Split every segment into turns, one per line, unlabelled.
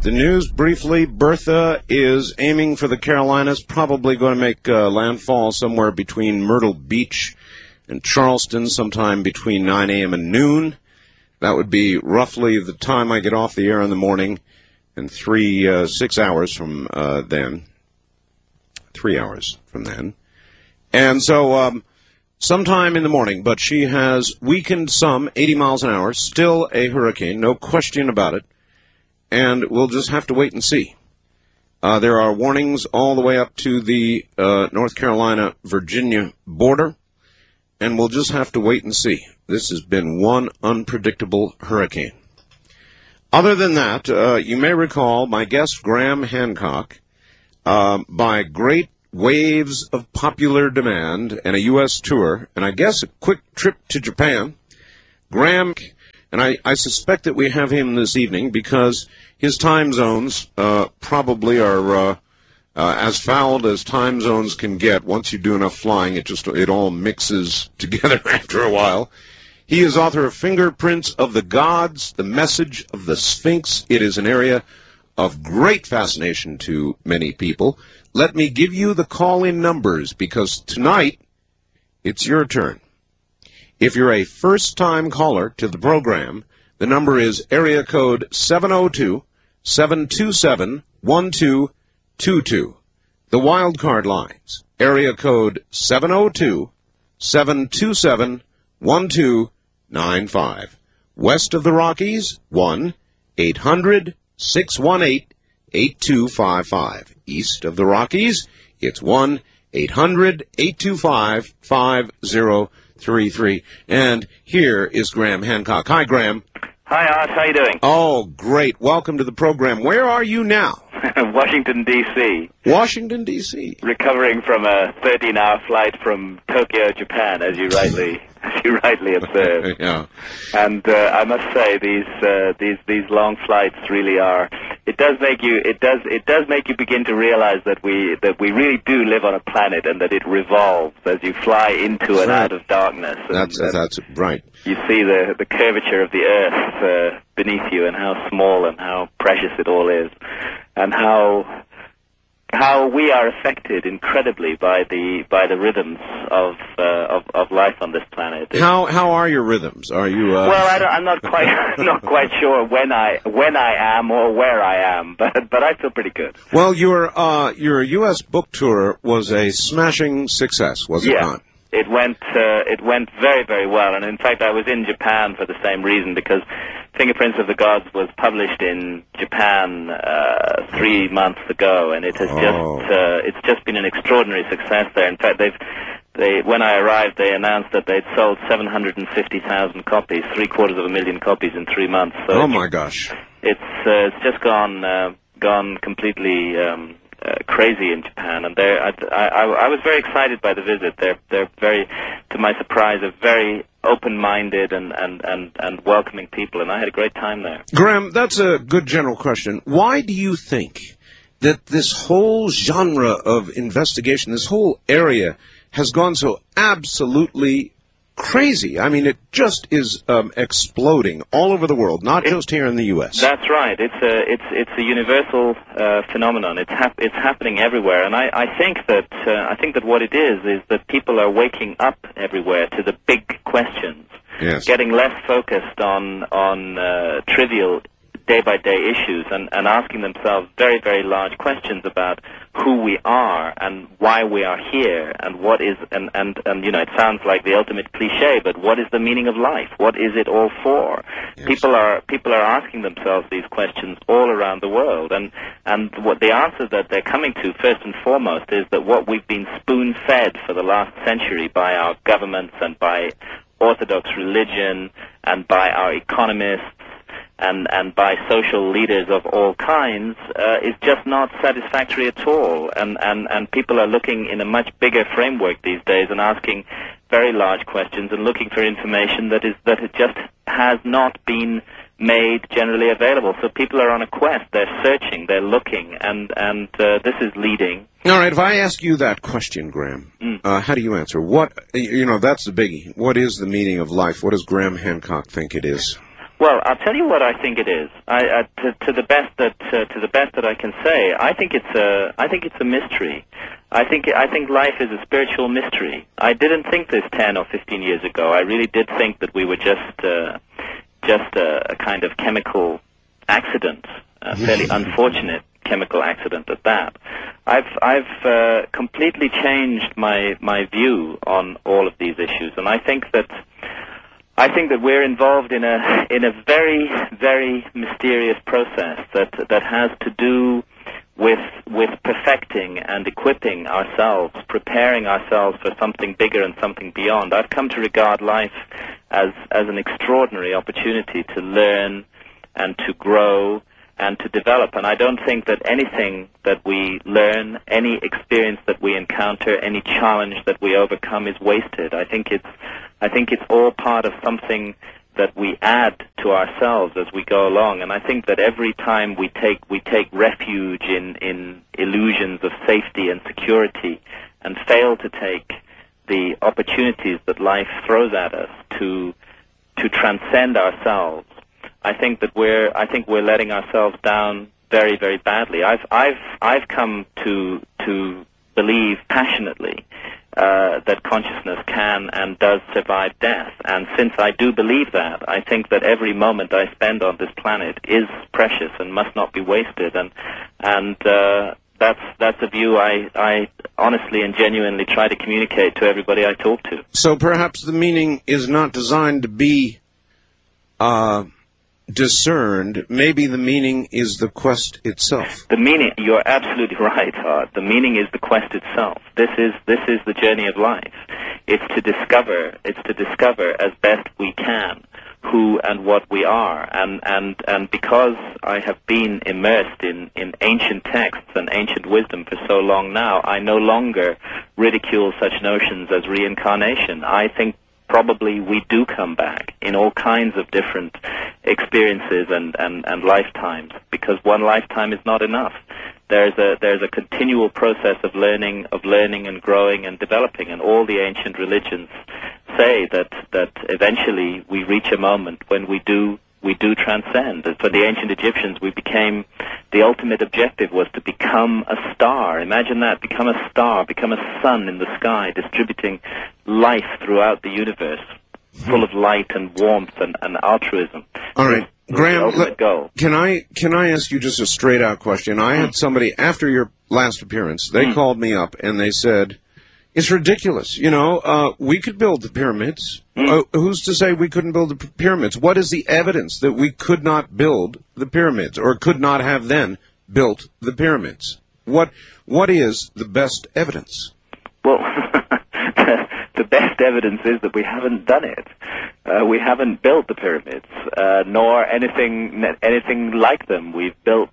The news, briefly, Bertha is aiming for the Carolinas, probably going to make landfall somewhere between Myrtle Beach and Charleston, sometime between 9 a.m. and noon. That would be roughly the time I get off the air in the morning, and 6 hours from then. 3 hours from then. And so sometime in the morning, but she has weakened some, 80 miles an hour, still a hurricane, no question about it. And we'll just have to wait and see. There are warnings all the way up to the North Carolina-Virginia border, and we'll just have to wait and see. This has been one unpredictable hurricane. Other than that, you may recall my guest, Graham Hancock, by great waves of popular demand and a U.S. tour, and I guess a quick trip to Japan. Graham, and I suspect that we have him this evening because his time zones probably are as fouled as time zones can get. Once you do enough flying, it all mixes together after a while. He is author of Fingerprints of the Gods, The Message of the Sphinx. It is an area of great fascination to many people. Let me give you the call-in numbers, because tonight it's your turn. If you're a first-time caller to the program, the number is area code 702-727-1222. The wildcard lines, area code 702-727-1295. West of the Rockies, 1-800-618-8255. East of the Rockies, it's 1-800-825-5033. And here is Graham Hancock. Hi, Graham.
Hi, Art. How you doing?
Oh, great. Welcome to the program. Where are you now?
Washington, D.C.
Washington, D.C.
Recovering from a 13-hour flight from Tokyo, Japan, as you rightly observed.
Yeah.
And I must say, these long flights really are. It does make you begin to realize that we really do live on a planet, and that it revolves as you fly into and out of darkness. And
that's right.
You see the curvature of the Earth beneath you, and how small and how precious it all is, and how we are affected incredibly by the rhythms of life on this planet.
How are your rhythms? Are you?
Well, I'm not quite sure when I am or where I am, but I feel pretty good.
Well, your U.S. book tour was a smashing success, was it not?
It went very, very well, and in fact, I was in Japan for the same reason, because Fingerprints of the Gods was published in Japan 3 months ago, and it has it's just been an extraordinary success there. In fact, when I arrived, they announced that they'd sold 750,000 copies, 750,000 copies in 3 months. So
oh my gosh!
It's just gone completely crazy in Japan, and I was very excited by the visit. They're very, to my surprise, a very open-minded and welcoming people, and I had a great time there.
Graham, that's a good general question. Why do you think that this whole genre of investigation, this whole area, has gone so absolutely crazy? I mean, it just is exploding all over the world, not just here in the U.S.
That's right. It's a universal phenomenon. It's happening everywhere, and I think that what it is that people are waking up everywhere to the big questions, getting less focused on trivial day-by-day issues, and asking themselves very, very large questions about who we are and why we are here, and what is, and you know, it sounds like the ultimate cliche, but what is the meaning of life? What is it all for? Yes. People are asking themselves these questions all around the world, and what the answer that they're coming to, first and foremost, is that what we've been spoon-fed for the last century by our governments and by Orthodox religion and by our economists and by social leaders of all kinds is just not satisfactory at all. And people are looking in a much bigger framework these days and asking very large questions and looking for information that it just has not been made generally available. So people are on a quest. They're searching. They're looking. And this is leading.
All right. If I ask you that question, Graham, how do you answer? What, that's the biggie. What is the meaning of life? What does Graham Hancock think it is?
Well, I'll tell you what I think it is. To the best that I can say, I think it's a mystery. I think life is a spiritual mystery. I didn't think this 10 or 15 years ago. I really did think that we were just a kind of chemical accident, a fairly unfortunate chemical accident at that. I've completely changed my view on all of these issues, and I think that we're involved in a very, very mysterious process that has to do with perfecting and equipping ourselves, preparing ourselves for something bigger and something beyond. I've come to regard life as an extraordinary opportunity to learn and to grow and to develop. And I don't think that anything that we learn, any experience that we encounter, any challenge that we overcome is wasted. I think it's all part of something that we add to ourselves as we go along. And I think that every time we take refuge in illusions of safety and security and fail to take the opportunities that life throws at us to transcend ourselves, I think we're letting ourselves down very, very badly. I've come to believe passionately that consciousness can and does survive death. And since I do believe that, I think that every moment I spend on this planet is precious and must not be wasted. And that's a view I honestly and genuinely try to communicate to everybody I talk to.
So perhaps the meaning is not designed to be discerned. Maybe the meaning is the quest itself.
The meaning, you're absolutely right, Art. The meaning is the quest itself. This is the journey of life. It's to discover as best we can who and what we are. And because I have been immersed in ancient texts and ancient wisdom for so long now, I no longer ridicule such notions as reincarnation. I think probably we do come back in all kinds of different experiences and lifetimes, because one lifetime is not enough. There's a continual process of learning and growing and developing, and all the ancient religions say that eventually we reach a moment when we do transcend. For the ancient Egyptians, the ultimate objective was to become a star. Imagine that, become a star, become a sun in the sky, distributing life throughout the universe, full of light and warmth and altruism.
All right. Graham,
can
I ask you just a straight-out question? I had somebody, after your last appearance, they called me up and they said, it's ridiculous. We could build the pyramids. Who's to say we couldn't build the pyramids? What is the evidence that we could not build the pyramids, or could not have then built the pyramids? What is the best evidence?
Well, the best evidence is that we haven't done it. We haven't built the pyramids, nor anything like them. We've built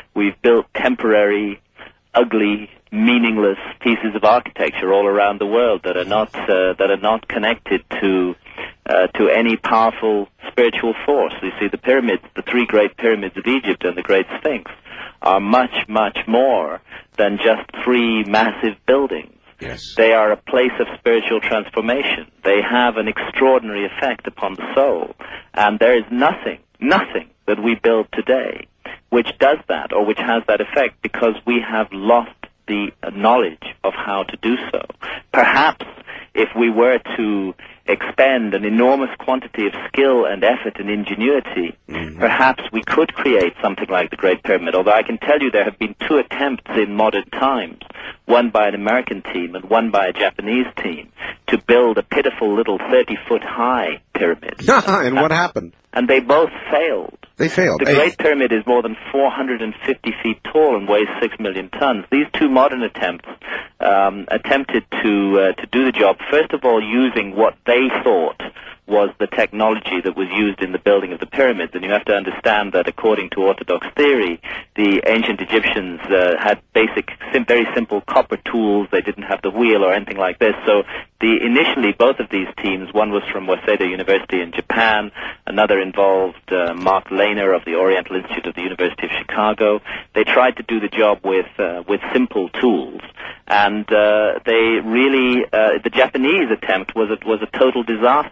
temporary, ugly, meaningless pieces of architecture all around the world that are not connected to any powerful spiritual force. You see, the pyramids, the three great pyramids of Egypt and the Great Sphinx, are much, much more than just three massive buildings.
Yes.
They are a place of spiritual transformation. They have an extraordinary effect upon the soul, and there is nothing that we build today which does that or which has that effect, because we have lost the knowledge of how to do so. Perhaps if we were to expend an enormous quantity of skill and effort and ingenuity, perhaps we could create something like the Great Pyramid, although I can tell you there have been two attempts in modern times, one by an American team and one by a Japanese team, to build a pitiful little 30-foot high pyramid.
And what happened?
And they both failed.
They failed.
The Great Pyramid is more than 450 feet tall and weighs 6 million tons. These two modern attempts attempted to do the job, first of all, using what they thought was the technology that was used in the building of the pyramids. And you have to understand that according to Orthodox theory, the ancient Egyptians had very simple copper tools. They didn't have the wheel or anything like this. So initially, both of these teams, one was from Waseda University in Japan, another involved Mark Lehner of the Oriental Institute of the University of Chicago. They tried to do the job with simple tools. And the Japanese attempt was a total disaster. And Mark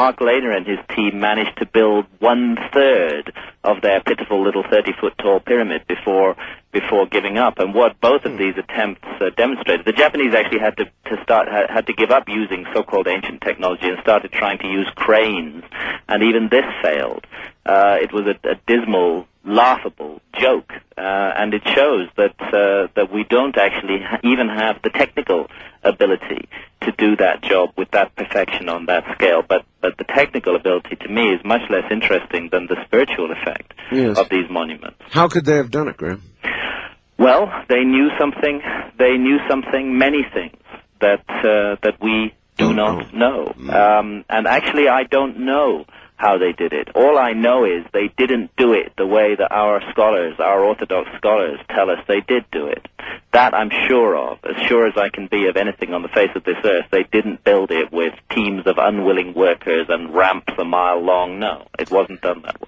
Mark Lehner and his team managed to build 1/3 of their pitiful little 30-foot-tall pyramid before giving up. And what both of these attempts demonstrated, the Japanese actually had to give up using so-called ancient technology and started trying to use cranes, and even this failed. It was a dismal, laughable joke, and it shows that we don't actually even have the technical ability to do that job with that perfection on that scale. But the technical ability, to me, is much less interesting than the spiritual effect of these monuments.
How could they have done it, Graham?
Well, they knew something. They knew something, many things that we do not know. And actually, I don't know how they did it. All I know is they didn't do it the way that our scholars, our Orthodox scholars, tell us they did do it. That I'm sure of, as sure as I can be of anything on the face of this earth. They didn't build it with teams of unwilling workers and ramps a mile long. No, it wasn't done that way.